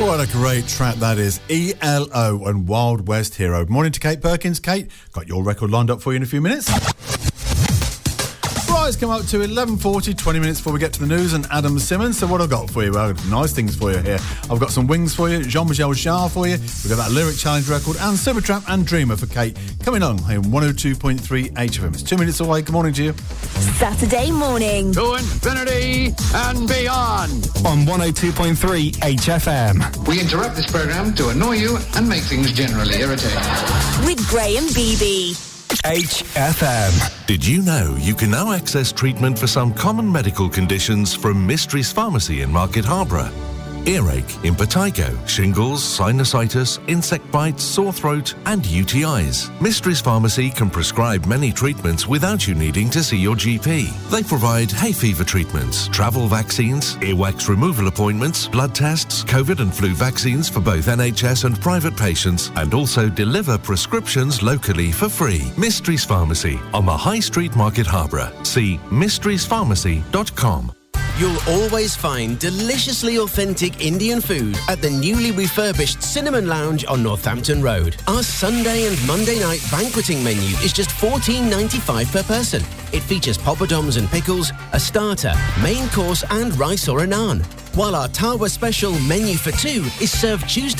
What a great track that is. ELO and Wild West Hero. Morning to Kate Perkins. Kate, got your record lined up for you in a few minutes. Right, it's come up to 11:40, 20 minutes before we get to the news and Adam Simmons. So what I've got for you, well, I've got nice things for you here. I've got some Wings for you, Jean-Michel Jarre for you. We've got that Lyric Challenge record and Supertramp and Dreamer for Kate. Coming on here on 102.3 HFM. It's 2 minutes away. Good morning to you. Saturday morning. To infinity and beyond. On 102.3 HFM. We interrupt this programme to annoy you and make things generally irritating. With Graham Beebe. HFM. Did you know you can now access treatment for some common medical conditions from Mysteries Pharmacy in Market Harborough? Earache, impetigo, shingles, sinusitis, insect bites, sore throat and UTIs. Mysteries Pharmacy can prescribe many treatments without you needing to see your GP. They provide hay fever treatments, travel vaccines, earwax removal appointments, blood tests, COVID and flu vaccines for both NHS and private patients, and also deliver prescriptions locally for free. Mysteries Pharmacy on the High Street, Market Harborough. See mysteriespharmacy.com. You'll always find deliciously authentic Indian food at the newly refurbished Cinnamon Lounge on Northampton Road. Our Sunday and Monday night banqueting menu is just $14.95 per person. It features poppadoms and pickles, a starter, main course and rice or a naan. While our Tawa special menu for two is served Tuesday